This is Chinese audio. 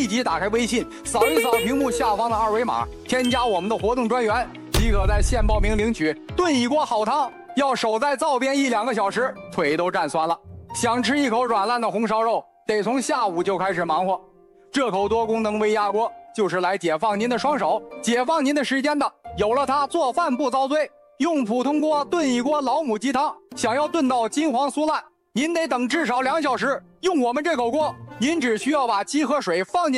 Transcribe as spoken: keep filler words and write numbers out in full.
即打开微信，扫一扫屏幕下方的二维码，添加我们的活动专员，即可在线报名领取炖一锅好汤。要守在灶边一两个小时，腿都站酸了。想吃一口软烂的红烧肉，得从下午就开始忙活。这口多功能微压锅就是来解放您的双手，解放您的时间的。有了它，做饭不遭罪。用普通锅炖一锅老母鸡汤，想要炖到金黄酥烂，您得等至少两小时。用我们这口锅，您只需要把鸡和水放进